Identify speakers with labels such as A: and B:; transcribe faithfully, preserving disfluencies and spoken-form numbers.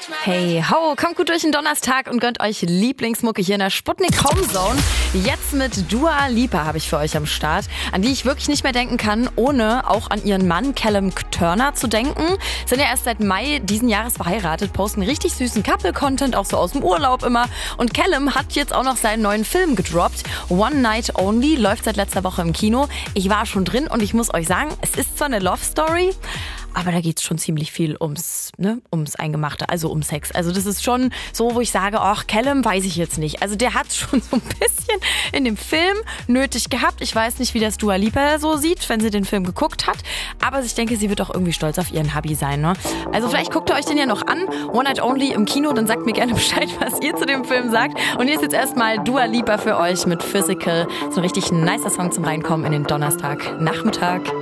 A: Hey, ho, kommt gut durch den Donnerstag und gönnt euch Lieblingsmucke hier in der Sputnik Homezone. Jetzt mit Dua Lipa habe ich für euch am Start, an die ich wirklich nicht mehr denken kann, ohne auch an ihren Mann Callum Turner zu denken. Sind ja erst seit Mai diesen Jahres verheiratet, posten richtig süßen Couple-Content, auch so aus dem Urlaub immer. Und Callum hat jetzt auch noch seinen neuen Film gedroppt. One Night Only läuft seit letzter Woche im Kino. Ich war schon drin und ich muss euch sagen, es ist zwar eine Love-Story, aber da geht's schon ziemlich viel ums, ne, ums Eingemachte, also um Sex. Also das ist schon so, wo ich sage, ach, Callum weiß ich jetzt nicht. Also der hat schon so ein bisschen in dem Film nötig gehabt. Ich weiß nicht, wie das Dua Lipa so sieht, wenn sie den Film geguckt hat. Aber ich denke, sie wird auch irgendwie stolz auf ihren Hubby sein, ne? Also vielleicht guckt ihr euch den ja noch an. One Night Only im Kino, dann sagt mir gerne Bescheid, was ihr zu dem Film sagt. Und hier ist jetzt erstmal Dua Lipa für euch mit Physical. So ein richtig nicer Song zum Reinkommen in den Donnerstag Nachmittag.